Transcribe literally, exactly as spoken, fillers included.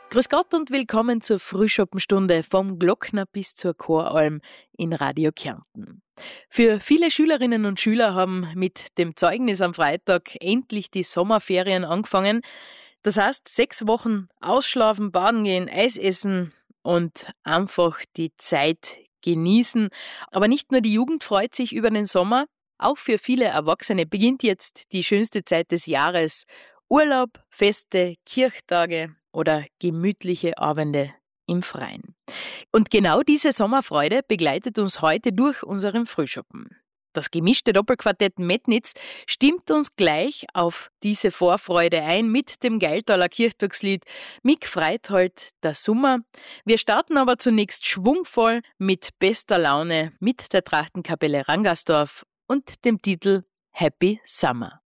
Grüß Gott und willkommen zur Frühschoppenstunde vom Glockner bis zur Choralm in Radio Kärnten. Für viele Schülerinnen und Schüler haben mit dem Zeugnis am Freitag endlich die Sommerferien angefangen. Das heißt, sechs Wochen ausschlafen, baden gehen, Eis essen und einfach die Zeit genießen. Aber nicht nur die Jugend freut sich über den Sommer, auch für viele Erwachsene beginnt jetzt die schönste Zeit des Jahres. Urlaub, Feste, Kirchtage oder gemütliche Abende im Freien. Und genau diese Sommerfreude begleitet uns heute durch unseren Frühschoppen. Das gemischte Doppelquartett Metnitz stimmt uns gleich auf diese Vorfreude ein mit dem Geiltaler Kirchtagslied Mich freit halt der Sommer. Wir starten aber zunächst schwungvoll mit bester Laune mit der Trachtenkapelle Rangersdorf und dem Titel Happy Summer.